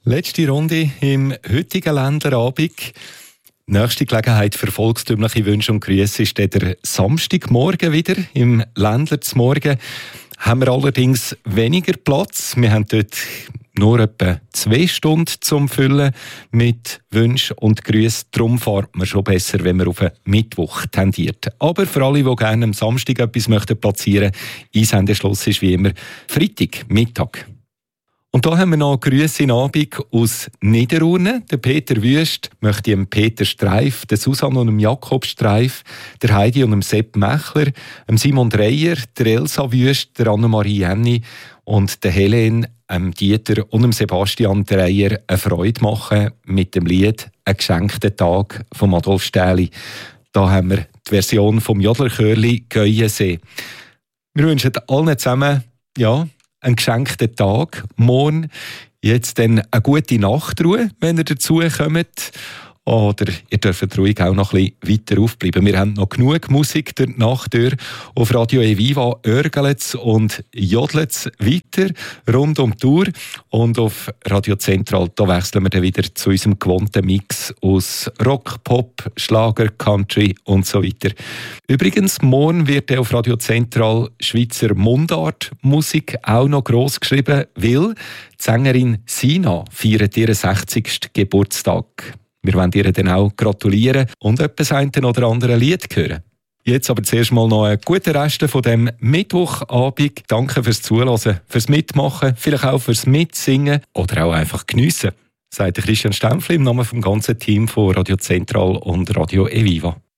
Letzte Runde im heutigen Länderabend. Nächste Gelegenheit für volkstümliche Wünsche und Grüße ist der Samstagmorgen wieder. Im Ländler zum Morgen haben wir allerdings weniger Platz. Wir haben dort nur etwa 2 Stunden zum Füllen mit Wünschen und Grüßen. Darum fährt man schon besser, wenn man auf einen Mittwoch tendiert. Aber für alle, die gerne am Samstag etwas platzieren möchten, Einsendeschluss ist wie immer Freitag, Mittag. Und da haben wir noch Grüße in Abend aus Niederurne. Der Peter Wüst möchte dem Peter Streif, der Susanne und dem Jakob Streif, der Heidi und dem Sepp Mechler, dem Simon Dreyer, der Elsa Wüst, der Annemarie Jenny und der Helen, dem Dieter und dem Sebastian Dreyer eine Freude machen mit dem Lied «Ein geschenkter Tag» von Adolf Stähli. Da haben wir die Version vom Jodlerchörli «Geuensee». Wir wünschen allen zusammen, einen geschenkten Tag, morgen, jetzt dann eine gute Nachtruhe, wenn ihr dazu kommt. Oder ihr dürft ruhig auch noch ein bisschen weiter aufbleiben. Wir haben noch genug Musik durch die Nacht durch. Auf Radio Eviva örgelt und jodelt weiter rund um die Tour. Und auf Radio Zentral, da wechseln wir dann wieder zu unserem gewohnten Mix aus Rock, Pop, Schlager, Country und so weiter. Übrigens, morgen wird auf Radio Zentral Schweizer Mundartmusik auch noch gross geschrieben, weil die Sängerin Sina feiert ihren 60. Geburtstag. Wir wollen ihr dann auch gratulieren und etwas ein oder andere Lied hören. Jetzt aber zuerst mal noch einen guten Rest von dem Mittwochabend. Danke fürs Zuhören, fürs Mitmachen, vielleicht auch fürs Mitsingen oder auch einfach geniessen. Sagt Christian Stempfli im Namen vom ganzen Team von Radio Zentral und Radio Eviva.